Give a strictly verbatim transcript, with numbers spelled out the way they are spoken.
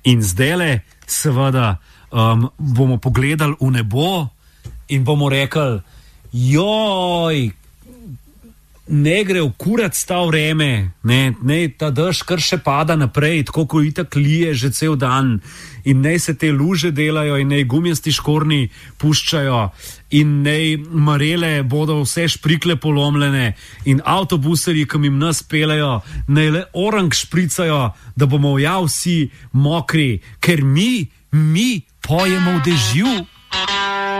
In zdajle, seveda, um, bomo pogledali v nebo in bomo rekli, joj, ne gre v kurac ta vreme, ne, ne, ta dež kar še pada naprej, tako ko itak lije že cel dan in ne se te luže delajo in ne gumijasti škorni puščajo in ne marele bodo vse šprikle polomljene in avtobuseri, ki jim nas pelejo, ne le orang špricajo, da bomo ja vsi mokri, ker mi, mi pojemo v dežju.